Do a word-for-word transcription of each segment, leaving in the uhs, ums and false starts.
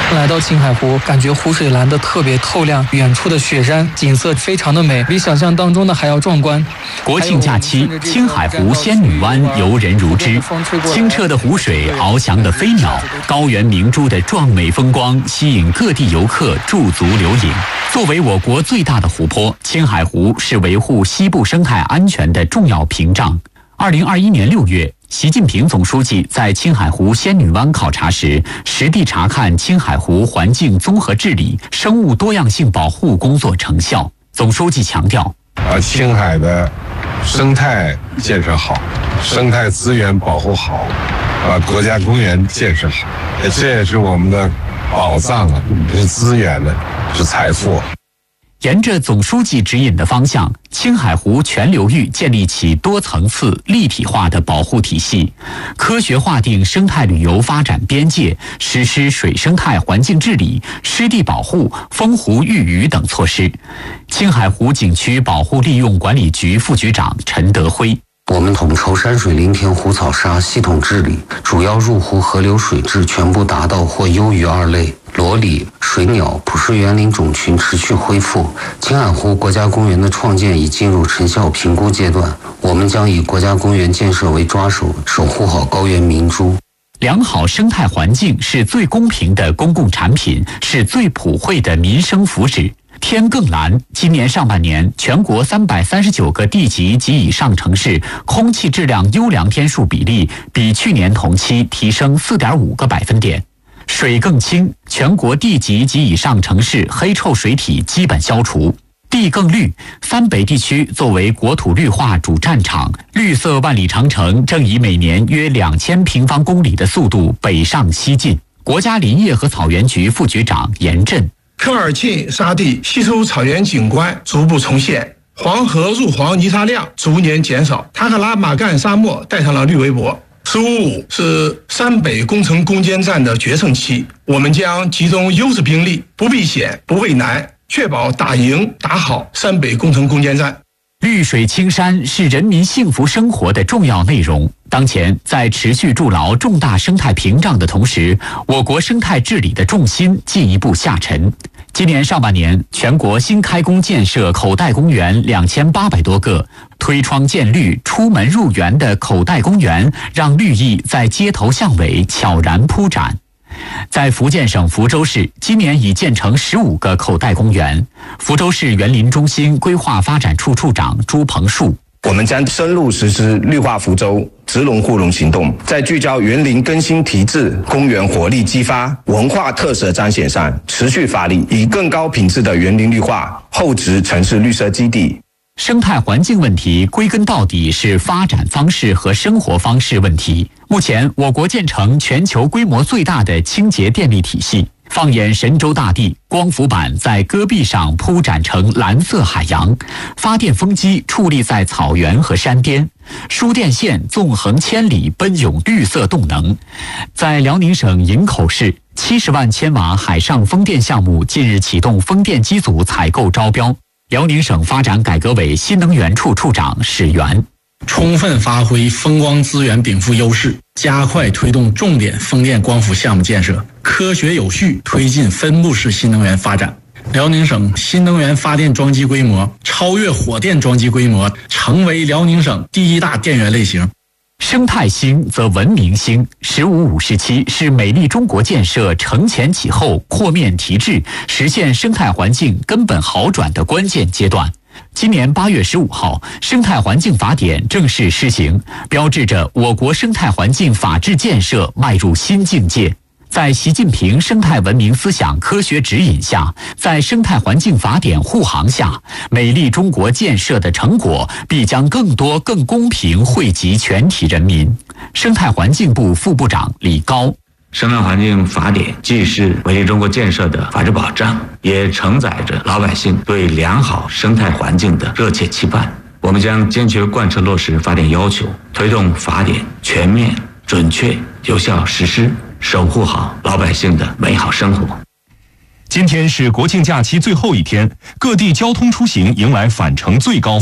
来到青海湖，感觉湖水蓝得特别透亮，远处的雪山景色非常的美，比想象当中的还要壮观。 国庆假期，青海湖仙女湾游人如织，清澈的湖水，翱翔的飞鸟，高原明珠的壮美风光，吸引各地游客驻足留影。作为我国最大的湖泊，青海湖是维护西部生态安全的重要屏障。二零二一年六月，习近平总书记在青海湖仙女湾考察时，实地查看青海湖环境综合治理、生物多样性保护工作成效。总书记强调， 啊，青海的生态建设好，生态资源保护好，啊，国家公园建设好，这也是我们的宝藏啊，是资源呢，是财富。 沿着总书记指引的方向，青海湖全流域建立起多层次立体化的保护体系，科学划定生态旅游发展边界，实施水生态环境治理、湿地保护、封湖育鱼等措施。青海湖景区保护利用管理局副局长陈德辉， 我们统筹山水林田湖草沙系统治理，主要入湖河流水质全部达到或优于二类，裸鲤、水鸟、普氏园林种群持续恢复。青海湖国家公园的创建已进入成效评估阶段，我们将以国家公园建设为抓手，守护好高原明珠。 良好生态环境是最公平的公共产品，是最普惠的民生福祉。天更蓝，今年上半年，全国三百三十九个地级及以上城市空气质量优良天数比例比去年同期提升 四点五 个百分点。水更清，全国地级及以上城市黑臭水体基本消除。地更绿，三北地区作为国土绿化主战场，绿色万里长城正以每年约两千平方公里的速度北上西进。国家林业和草原局副局长严震， 科尔沁沙地稀疏草原景观逐步重现，黄河入黄泥沙量逐年减少，塔克拉玛干沙漠带上了绿围脖。十五五是山北工程攻坚战的决胜期，我们将集中优势兵力，不避险不畏难，确保打赢打好山北工程攻坚战。 绿水青山是人民幸福生活的重要内容。当前，在持续筑牢重大生态屏障的同时，我国生态治理的重心进一步下沉。今年上半年，全国新开工建设口袋公园两千八百多个，推窗见绿、出门入园的口袋公园，让绿意在街头巷尾悄然铺展。在福建省福州市，今年已建成十五个口袋公园。福州市园林中心规划发展处处长朱鹏树， 我们将深入实施绿化福州、植龙护龙行动，在聚焦园林更新提质、公园活力激发、文化特色彰显上持续发力，以更高品质的园林绿化厚植城市绿色基地。 生态环境问题归根到底是发展方式和生活方式问题。目前，我国建成全球规模最大的清洁电力体系。放眼神州大地，光伏板在戈壁上铺展成蓝色海洋，发电风机矗立在草原和山巅，输电线纵横千里，奔涌绿色动能。在辽宁省营口市，七十万千瓦海上风电项目近日启动风电机组采购招标。辽宁省发展改革委新能源处处长史源， 充分发挥风光资源禀赋优势，加快推动重点风电光伏项目建设，科学有序推进分布式新能源发展。辽宁省新能源发电装机规模超越火电装机规模，成为辽宁省第一大电源类型。 生态兴则文明兴，十五五时期是美丽中国建设承前启后、扩面提质，实现生态环境根本好转的关键阶段。今年八月十五号，生态环境法典正式施行，标志着我国生态环境法治建设迈入新境界。在习近平生态文明思想科学指引下，在生态环境法典护航下，美丽中国建设的成果必将更多、更公平惠及全体人民。生态环境部副部长李高， 生态环境法典既是美丽中国建设的法治保障，也承载着老百姓对良好生态环境的热切期盼。我们将坚决贯彻落实法典要求，推动法典全面、准确、有效实施，守护好老百姓的美好生活。 今天是国庆假期最后一天，各地交通出行迎来返程最高峰。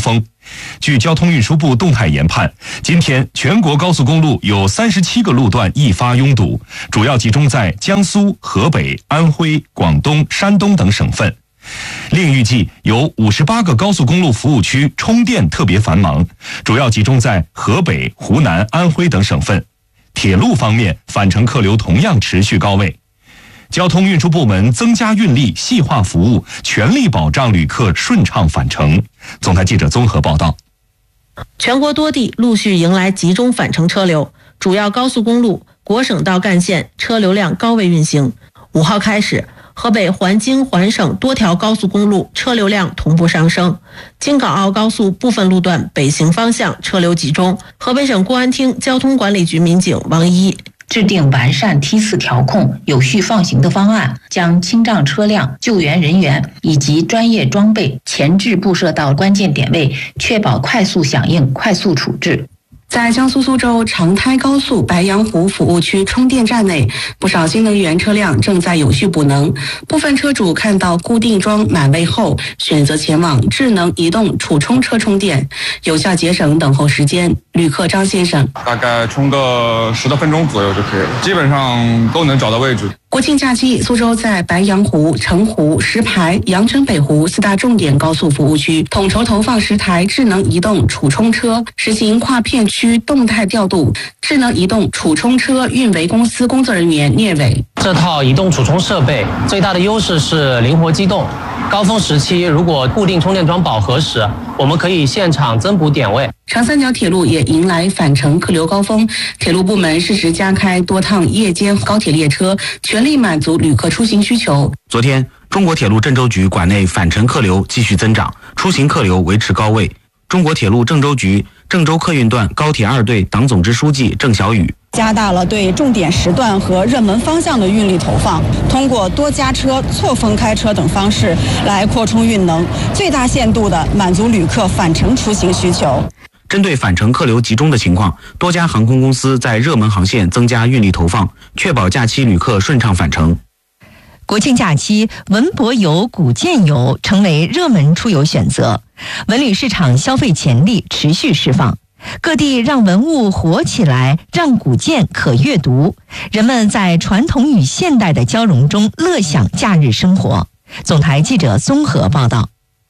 据交通运输部动态研判，今天全国高速公路有三十七个路段易发拥堵，主要集中在江苏、河北、安徽、广东、山东等省份。另预计有五十八个高速公路服务区充电特别繁忙，主要集中在河北、湖南、安徽等省份。铁路方面，返程客流同样持续高位。交通运输部门增加运力，细化服务，全力保障旅客顺畅返程。总台记者综合报道。 全国多地陆续迎来集中返程车流，主要高速公路、国省道干线车流量高位运行。五号开始，河北环京环省多条高速公路车流量同步上升，京港澳高速部分路段北行方向车流集中。河北省公安厅交通管理局民警王一制定完善梯次调控、有序放行的方案，将清障车辆、救援人员以及专业装备前置布设到关键点位，确保快速响应、快速处置。 在江苏苏州长滩高速白洋湖服务区充电站内，不少新能源车辆正在有序补能。部分车主看到固定桩满位后，选择前往智能移动储充车充电，有效节省等候时间。旅客张先生： 大概充个十多分钟左右就可以了，基本上都能找到位置。 国庆假期，苏州在白洋湖、澄湖、石牌、阳澄北湖四大重点高速服务区统筹投放十台智能移动储充车，实行跨片区动态调度。智能移动储充车运维公司工作人员聂伟： 这套移动储充设备最大的优势是灵活机动，高峰时期如果固定充电桩饱和时，我们可以现场增补点位。 长三角铁路也迎来返程客流高峰，铁路部门适时加开多趟夜间高铁列车，全力满足旅客出行需求。 昨天，中国铁路郑州局管内返程客流继续增长，出行客流维持高位。中国铁路郑州局郑州客运段高铁二队党总支书记郑小雨： 加大了对重点时段和热门方向的运力投放，通过多加车、错峰开车等方式来扩充运能，最大限度地满足旅客返程出行需求。 针对返程客流集中的情况，多家航空公司在热门航线增加运力投放，确保假期旅客顺畅返程。 国庆假期，文博游、古建游成为热门出游选择，文旅市场消费潜力持续释放。各地让文物活起来，让古建可阅读，人们在传统与现代的交融中乐享假日生活。总台记者综合报道。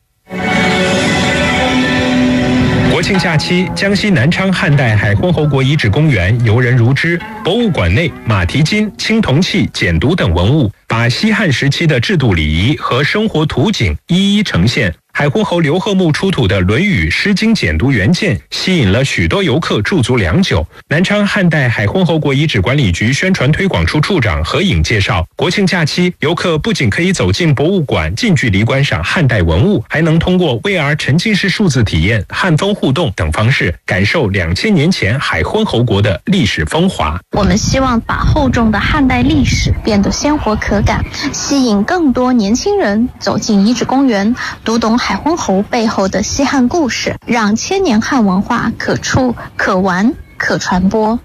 国庆假期，江西南昌汉代海昏侯国遗址公园游人如织，博物馆内马蹄金、青铜器、简牍等文物，把西汉时期的制度礼仪和生活图景一一呈现。海昏侯刘贺墓出土的《论语》《诗经》简牍原件吸引了许多游客驻足良久。南昌汉代海昏侯国遗址管理局宣传推广处处长何颖介绍，国庆假期，游客不仅可以走进博物馆，近距离观赏汉代文物，还能通过 V R 沉浸式数字体验、汉风互动等方式，感受两千年前海昏侯国的历史风华。 我们希望把厚重的汉代历史变得鲜活可感，吸引更多年轻人走进遗址公园，读懂海昏侯背后的西汉故事，让千年汉文化可触、可玩、可传播。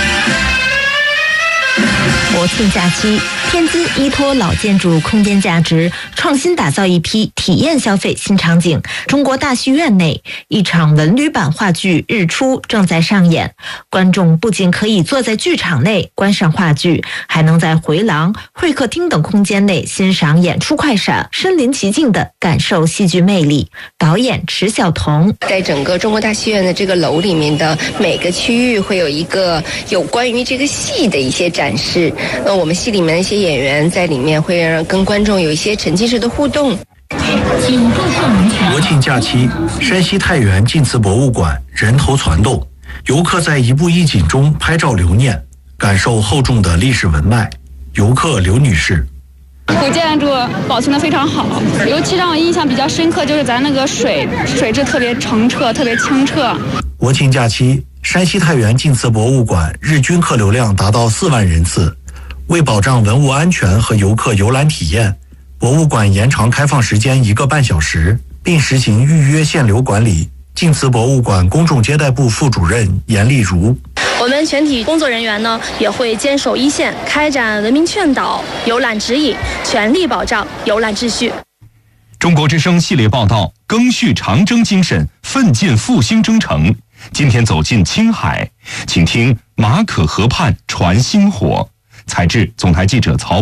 国庆假期，天津依托老建筑空间价值，创新打造一批体验消费新场景。中国大戏院内，一场文旅版话剧《日出》正在上演，观众不仅可以坐在剧场内观赏话剧，还能在回廊、会客厅等空间内欣赏演出快闪，身临其境地感受戏剧魅力。导演池晓彤： 在整个中国大戏院的这个楼里面的每个区域会有一个有关于这个戏的一些展示。那我们戏里面的一些演员在里面会让跟观众有一些沉浸式的互动。 国庆假期，山西太原晋祠博物馆人头攒动，游客在一步一景中拍照留念，感受厚重的历史文脉。游客刘女士： 古建筑保存得非常好，尤其让我印象比较深刻就是咱那个水水质特别澄澈，特别清澈。 国庆假期，山西太原晋祠博物馆日均客流量达到四万人次。为保障文物安全和游客游览体验，博物馆延长开放时间一个半小时，并实行预约限流管理。晋祠博物馆公众接待部副主任严丽如： 我们全体工作人员呢，也会坚守一线，开展文明劝导、游览指引，全力保障游览秩序。 中国之声系列报道，赓续长征精神，奋进复兴征程。今天走进青海，请听马可河畔传星火。采制总台记者曹